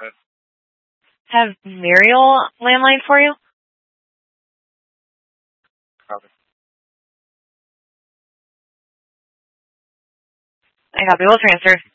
Have Muriel landline for you? I copy. We'll transfer.